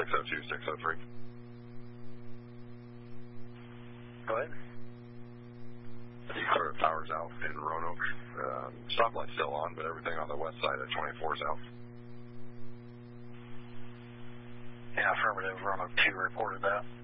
602, 603. Go ahead. Power's out in Roanoke. Stoplight's still on, but everything on the west side of 24 is out. Yeah, affirmative. Roanoke 2 reported that.